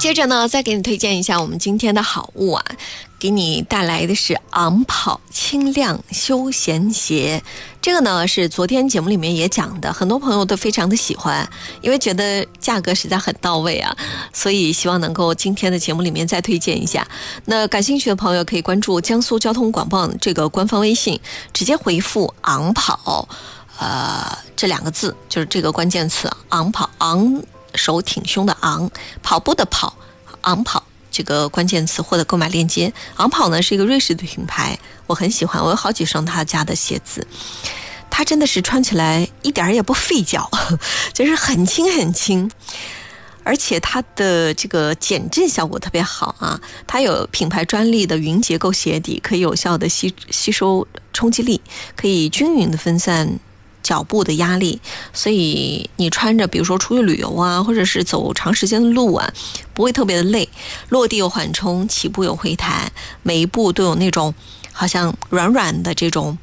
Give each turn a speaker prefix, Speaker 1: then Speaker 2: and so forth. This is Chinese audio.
Speaker 1: 接着呢，再给你推荐一下我们今天的好物啊，给你带来的是昂跑轻量休闲鞋。这个呢是昨天节目里面也讲的，很多朋友都非常的喜欢，因为觉得价格实在很到位啊，所以希望能够今天的节目里面再推荐一下。那感兴趣的朋友可以关注江苏交通广播这个官方微信，直接回复昂跑这两个字，就是这个关键词昂跑，昂手挺胸的昂，跑步的跑，昂跑这个关键词获得购买链接。昂跑呢是一个瑞士的品牌，我很喜欢，我有好几双他家的鞋子，它真的是穿起来一点也不费脚，就是很轻很轻，而且它的这个减震效果特别好啊，它有品牌专利的云结构鞋底，可以有效的吸收冲击力，可以均匀的分散脚部的压力，所以你穿着比如说出去旅游啊，或者是走长时间的路啊，不会特别的累，落地有缓冲，起步有回弹，每一步都有那种好像软软的这种